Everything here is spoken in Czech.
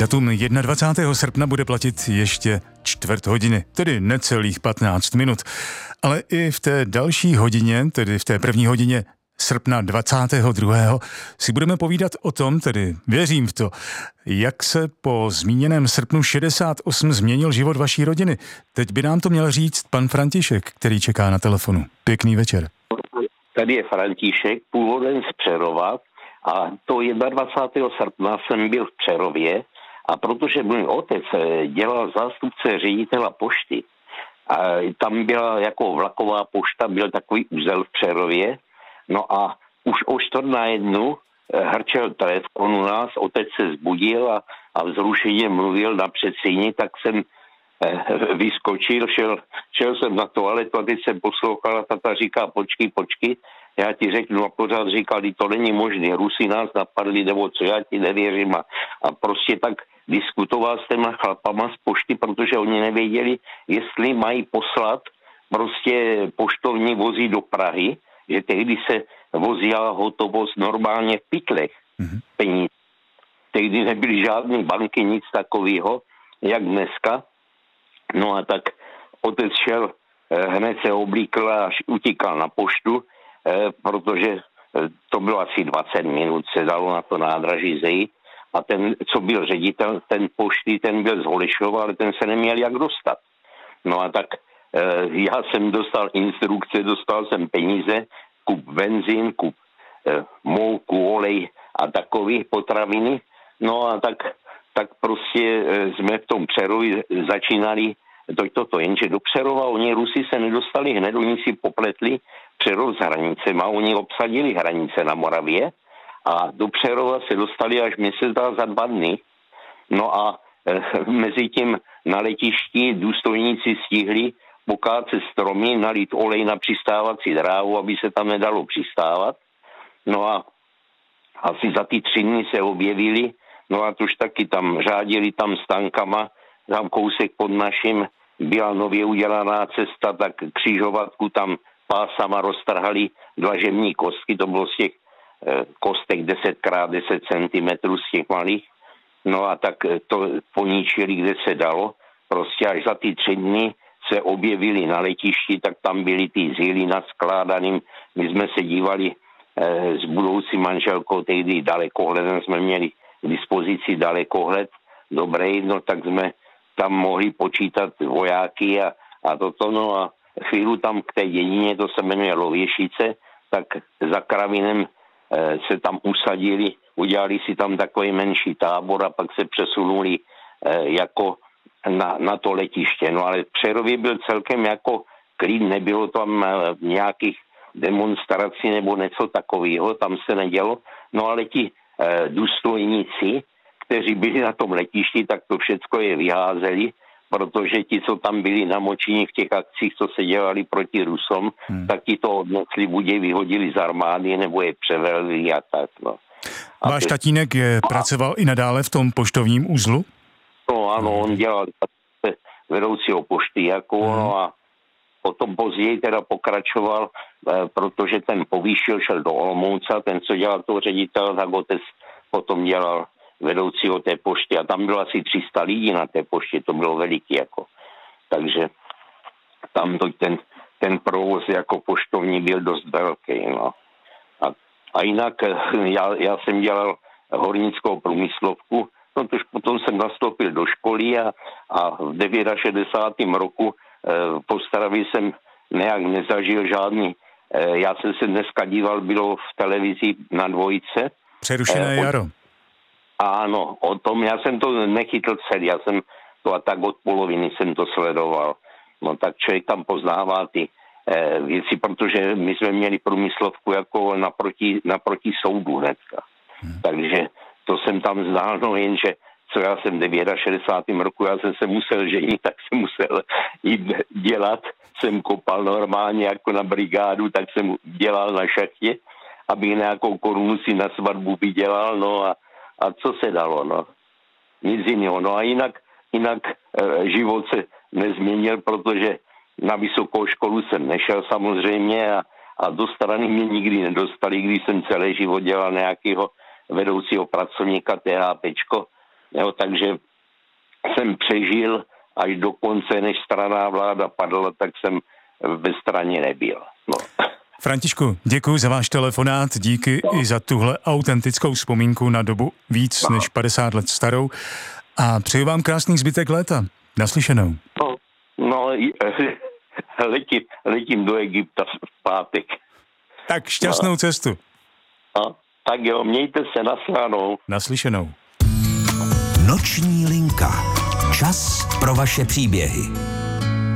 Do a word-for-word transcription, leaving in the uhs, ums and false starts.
Datum dvacátého prvního srpna bude platit ještě čtvrt hodiny, tedy necelých patnáct minut. Ale i v té další hodině, tedy v té první hodině srpna dvacátého druhého si budeme povídat o tom, tedy věřím v to, jak se po zmíněném srpnu šedesát osm změnil život vaší rodiny. Teď by nám to měl říct pan František, který čeká na telefonu. Pěkný večer. Tady je František, původem z Přerova, a to dvacátého prvního srpna jsem byl v Přerově, a protože můj otec dělal zástupce ředitela pošty, a tam byla jako vlaková pošta, byl takový úzel v Přerově, no a už o čtvrt na jednu hrčel telefon u nás, otec se zbudil a, a vzrušeně mluvil na předsíni, tak jsem eh, vyskočil, šel, šel jsem na toaletu a teď jsem poslouchal a tata říká, počkej, počkej, já ti řeknu, a pořád říkal, to není možné, Rusi nás napadli, nebo co, já ti nevěřím, a, a prostě tak diskutoval s těma chlapama z pošty, protože oni nevěděli, jestli mají poslat prostě poštovní vozy do Prahy, že tehdy se vozila hotovost normálně v pytlech mm-hmm. peníze. Tehdy nebyly žádné banky, nic takového, jak dneska. No a tak otec šel, hned se oblíkl a utíkal na poštu, protože to bylo asi dvacet minut, se dalo na to nádraží zejít. A ten, co byl ředitel, ten pošty, ten byl z Holešova, ale ten se neměl jak dostat. No a tak já jsem dostal instrukce, dostal jsem peníze, kup benzín, kup eh, mouku, olej a takových potraviny. No a tak, tak prostě eh, jsme v tom Přerovi začínali to, toto, jenže do Přerova oni Rusi se nedostali hned, oni si popletli Přerov s hranicema, oni obsadili hranice na Moravě a do Přerova se dostali až měsíc za dva dny. No a eh, mezi tím na letišti důstojníci stihli pokácet stromy, nalít olej na přistávací dráhu, aby se tam nedalo přistávat. No a asi za ty tři dny se objevili, no a tož taky tam řádili tam s tankama, tam kousek pod naším byla nově udělaná cesta, tak křižovatku tam pásama roztrhali dlažební kostky, to bylo z těch eh, kostek deset krát deset centimetrů z těch malých. No a tak to poničili, kde se dalo. Prostě až za ty tři dny se objevili na letišti, tak tam byly ty zíly naskládaným. My jsme se dívali eh, s budoucí manželkou, tehdy dalekohledem jsme měli k dispozici dalekohled, dobrý, no tak jsme tam mohli počítat vojáky a, a toto, no a chvíli tam k té dědině, to se jmenuje Lověšice, tak za Kravinem eh, se tam usadili, udělali si tam takový menší tábor a pak se přesunuli eh, jako Na, na to letiště. No ale v Přerově byl celkem jako klid, nebylo tam nějakých demonstrací nebo něco takového, tam se nedělo. No ale ti eh, důstojníci, kteří byli na tom letišti, tak to všecko je vyházeli, protože ti, co tam byli namočení v těch akcích, co se dělali proti Rusom, hmm. tak ti to odnesli, buď je vyhodili z armády, nebo je převelili a tak. No. A Váš to... tatínek je, pracoval i nadále v tom poštovním uzlu? No ano, on dělal vedoucího pošty, jako mm. no a potom později teda pokračoval, eh, protože ten povýšil, šel do Olomouca, ten, co dělal toho ředitel, tak otec potom dělal vedoucího té pošty a tam bylo asi tři sta lidí na té poště, to bylo veliký, jako. Takže tam to, ten, ten provoz jako poštovní byl dost velký, no. A, a jinak já, já jsem dělal hornickou průmyslovku. No tož potom jsem nastoupil do školy a, a v šedesátém devátém roku e, po Stravě jsem nějak nezažil žádný. E, já jsem se dneska díval, bylo v televizi na Dvojce. Přerušené e, jaro. Ano, o tom já jsem to nechytl celý, já jsem to a tak od poloviny jsem to sledoval. No tak člověk tam poznává ty e, věci, protože my jsme měli průmyslovku jako naproti, naproti soudu hnedka. Hmm. Takže to jsem tam znal, no jenže co já jsem v šedesátém devátém roku, já jsem se musel ženit, tak jsem musel jít dělat. Jsem kopal normálně jako na brigádu, tak jsem dělal na šachtě, aby nějakou korunu si na svatbu vydělal, no a, a co se dalo, no. Nic jiného. No a jinak, jinak e, život se nezměnil, protože na vysokou školu jsem nešel samozřejmě a, a do strany mě nikdy nedostali, když jsem celý život dělal nějakého vedoucího pracovníka THPčko, Jo, takže jsem přežil až do konce, než strana vláda padla, tak jsem ve straně nebyl. No. Františku, děkuji za váš telefonát, díky no. i za tuhle autentickou vzpomínku na dobu víc no. než padesát let starou a přeju vám krásný zbytek léta. Naslyšenou. No, no letím, letím do Egypta v pátek. Tak šťastnou no. cestu. No, tak jo, mějte se, naslyšenou. Naslyšenou. Noční linka. Čas pro vaše příběhy.